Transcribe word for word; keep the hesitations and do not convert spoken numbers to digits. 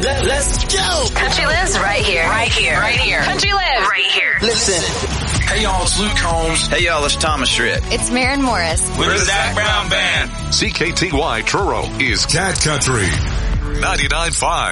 Let, let's go. Country lives right here. Right here. Right here. Country lives right here. Listen. Hey y'all, it's Luke Combs. Hey y'all, it's Thomas Schritt. It's Maren Morris. We're the Zach Brown Band. C K T Y Truro is Cat Country ninety-nine point five.